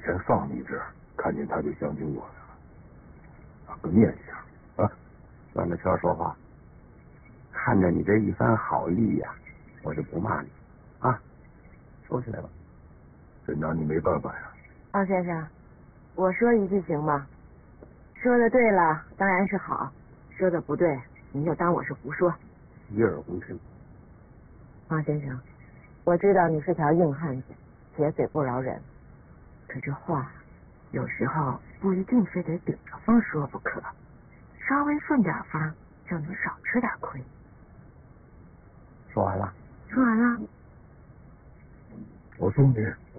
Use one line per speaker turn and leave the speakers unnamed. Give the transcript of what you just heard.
天放你这儿，看见他就想起我来了，个念想啊！
算着谦说话，看着你这一番好意呀，我就不骂你啊，收起来吧。
这拿你没办法呀。
王先生，我说一句行吗？说的对了，当然是好；说的不对，您就当我是胡说。
一耳恭听。
王先生，我知道你是条硬汉子，铁嘴不饶人，可这话有时候不一定非得顶着风说不可，稍微顺点风就能少吃点亏。
说完了。
说完了。
我送你。